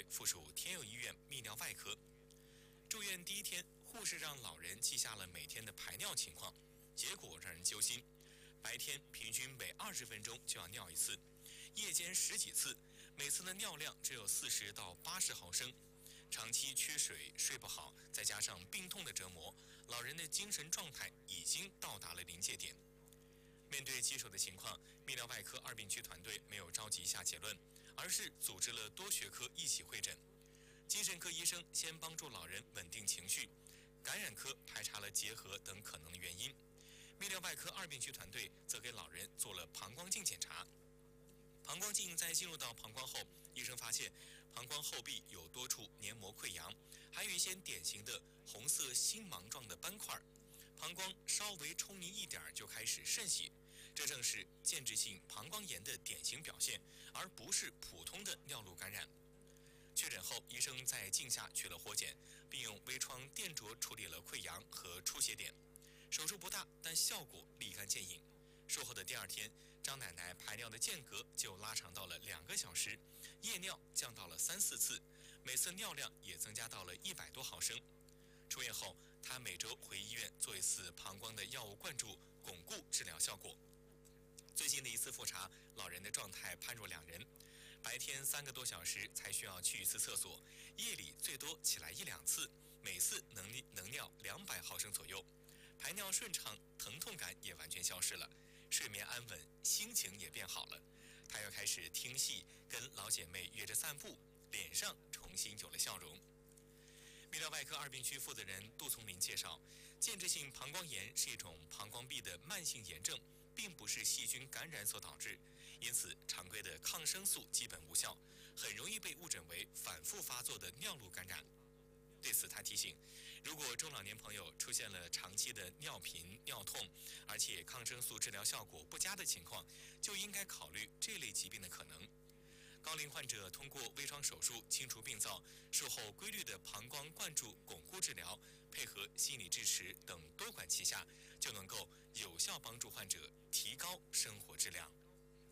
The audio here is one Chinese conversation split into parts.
附属天佑医院泌尿外科。住院第一天，护士让老人记下了每天的排尿情况，结果让人揪心。白天平均每20分钟就要尿一次，夜间10几次，每次的尿量只有40到80毫升。长期缺水、睡不好，再加上病痛的折磨，老人的精神状态已经到达了临界点。面对棘手的情况，泌尿外科2病区团队没有着急下结论，而是组织了多学科一起会诊。精神科医生先帮助老人稳定情绪，感染科排查了结核等可能的原因，泌尿外科2病区团队则给老人做了膀胱镜检查。膀胱镜在进入到膀胱后，医生发现膀胱后壁有多处黏膜溃疡，还有一些典型的红色星芒状的斑块，膀胱稍微冲泥一点就开始渗血，这正是间质性膀胱炎的典型表现，而不是普通的尿路感染。确诊后，医生在镜下取了活检，并用微创电灼处理了溃疡和出血点。手术不大，但效果立竿见影。术后的第2天，张奶奶排尿的间隔就拉长到了2个小时，夜尿降到了3、4次，每次尿量也增加到了100多毫升。出院后，她每周回医院做一次膀胱的药物灌注，巩固治疗效果。最近的一次复查，老人的状态判若两人，白天3个多小时才需要去一次厕所，夜里最多起来1、2次，每次能尿200毫升左右，排尿顺畅，疼痛感也完全消失了，睡眠安稳，心情也变好了。他又开始听戏，跟老姐妹约着散步，脸上重新有了笑容。泌尿外科2病区负责人杜从林介绍，间质性膀胱炎是一种膀胱壁的慢性炎症，并不是细菌感染所导致，因此常规的抗生素基本无效，很容易被误诊为反复发作的尿路感染。对此，他提醒，如果中老年朋友出现了长期的尿频、尿痛，而且抗生素治疗效果不佳的情况，就应该考虑这类疾病的可能。高龄患者通过微创手术清除病灶，术后规律的膀胱灌注巩固治疗，配合心理支持等多管齐下，就能够有效帮助患者提高生活质量。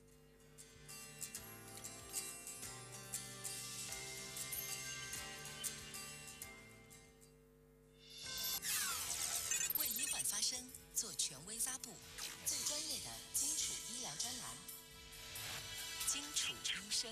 为医患发声，做权威发布，最专业的基础医疗专栏，基础医生。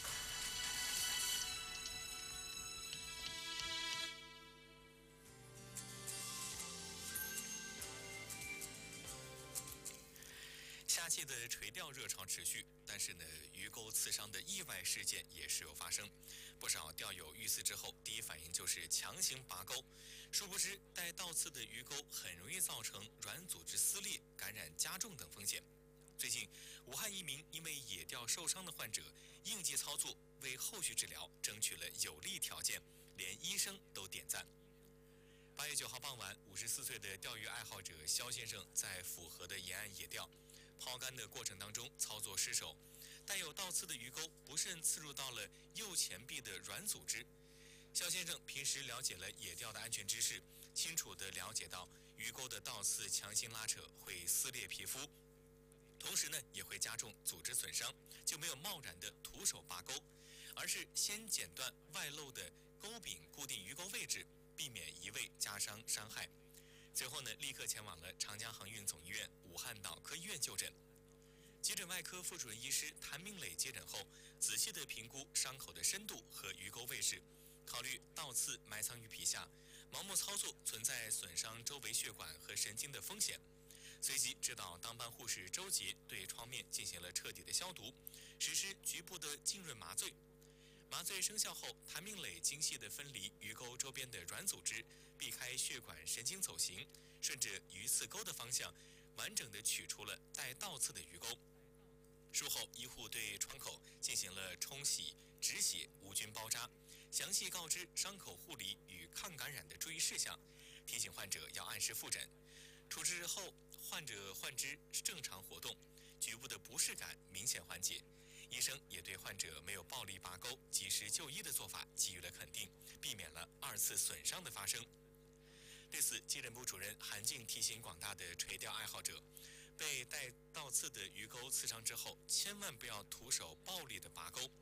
夏季的垂钓热潮持续，但是呢，鱼钩刺伤的意外事件也时有发生。不少钓友遇刺之后，第一反应就是强行拔钩，殊不知带倒刺的鱼钩很容易造成软组织撕裂、感染加重等风险。最近，武汉一名因为野钓受伤的患者应急操作，为后续治疗争取了有利条件，连医生都点赞。8月9号傍晚，54岁的钓鱼爱好者肖先生在府河的沿岸野钓，抛竿的过程当中操作失手，带有倒刺的鱼钩不慎刺入到了右前臂的软组织。肖先生平时了解了野钓的安全知识，清楚地了解到鱼钩的倒刺强行拉扯会撕裂皮肤，同时呢也会加重组织损伤，就没有贸然的徒手拔钩，而是先剪断外露的钩柄，固定鱼钩位置，避免移位加伤伤害。随后呢，立刻前往了长江航运总医院武汉脑科医院就诊。急诊外科副主任医师谭明磊接诊后，仔细地评估伤口的深度和鱼钩位置，考虑倒刺埋藏于皮下，盲目操作存在损伤周围血管和神经的风险。随即指导当班护士周杰对创面进行了彻底的消毒，实施局部的浸润麻醉。麻醉生效后，谭明磊精细地分离鱼钩周边的软组织，避开血管神经走行，顺着鱼刺钩的方向，完整地取出了带倒刺的鱼钩。术后，医护对创口进行了冲洗、止血、无菌包扎，详细告知伤口护理与抗感染的注意事项，提醒患者要按时复诊。处置后，患者患肢正常活动，局部的不适感明显缓解。医生也对患者没有暴力拔钩、及时就医的做法给予了肯定，避免了2次损伤的发生。对此，急诊部主任韩静提醒广大的垂钓爱好者，被带倒刺的鱼钩刺伤之后，千万不要徒手暴力的拔钩，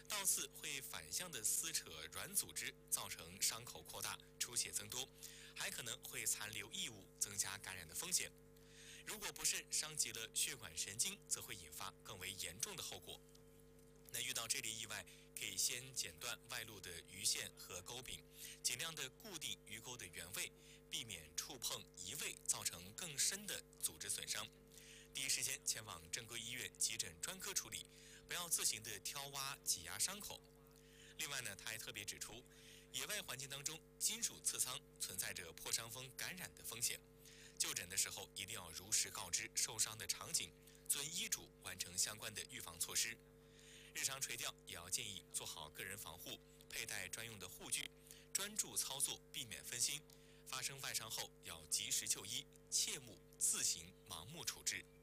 倒刺会反向的撕扯软组织，造成伤口扩大、出血增多，还可能会残留异物，增加感染的风险。如果不慎伤及了血管神经，则会引发更为严重的后果。那遇到这类意外，可以先剪断外露的鱼线和钩柄，尽量的固定鱼钩的原位，避免触碰移位造成更深的组织损伤。第一时间前往正规医院急诊专科处理，不要自行的挑挖挤压伤口。另外呢，他还特别指出，野外环境当中金属刺伤存在着破伤风感染的风险。就诊的时候一定要如实告知受伤的场景，遵医嘱完成相关的预防措施。日常垂钓也要建议做好个人防护，佩戴专用的护具，专注操作，避免分心。发生外伤后要及时就医，切勿自行盲目处置。